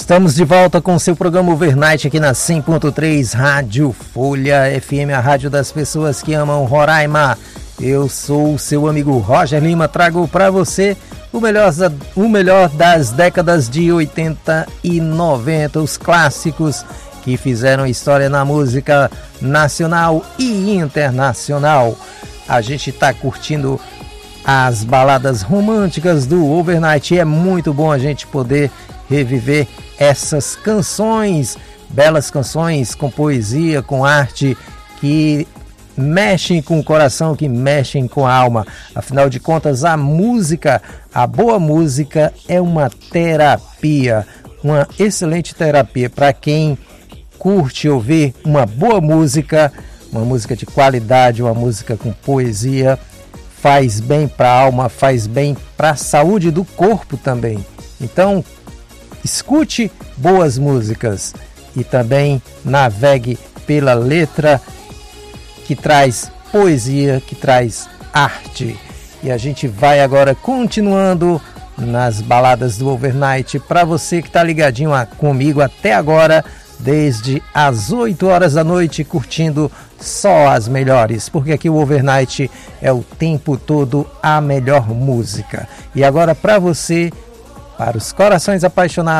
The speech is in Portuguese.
Estamos de volta com o seu programa Overnight aqui na 100.3 Rádio Folha FM, a rádio das pessoas que amam Roraima. Eu sou o seu amigo Roger Lima, trago para você o melhor das décadas de 80 e 90, os clássicos que fizeram história na música nacional e internacional. A gente está curtindo as baladas românticas do Overnight e é muito bom a gente poder reviver essas canções, belas canções com poesia, com arte, que mexem com o coração, que mexem com a alma. Afinal de contas, a música, a boa música é uma terapia, uma excelente terapia para quem curte ouvir uma boa música, uma música de qualidade, uma música com poesia. Faz bem para a alma, faz bem para a saúde do corpo também. Então, escute boas músicas e também navegue pela letra que traz poesia, que traz arte. E a gente vai agora continuando nas baladas do Overnight. Para você que está ligadinho comigo até agora, desde as 8 horas da noite, curtindo só as melhores, porque aqui o Overnight é o tempo todo a melhor música. E agora para você, para os corações apaixonados,